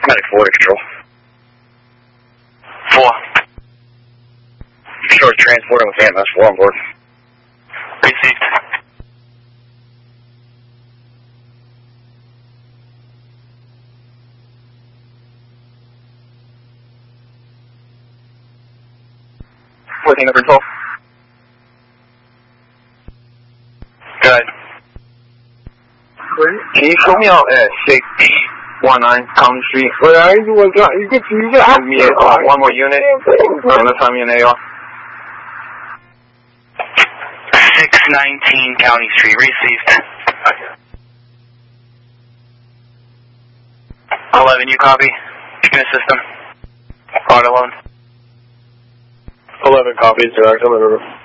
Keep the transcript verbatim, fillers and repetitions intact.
Medic four to control. Four. Control is transporting with A M S four on board. Received. fourteen to control. Good. Can you show me out at six one nine County Street? Where are you? You get you get Give me a, uh, one more unit. I'm gonna time you an A R. six nineteen County Street, received. eleven, you copy? Unit system. Auto loan. eleven copies, direct, I'm in the room.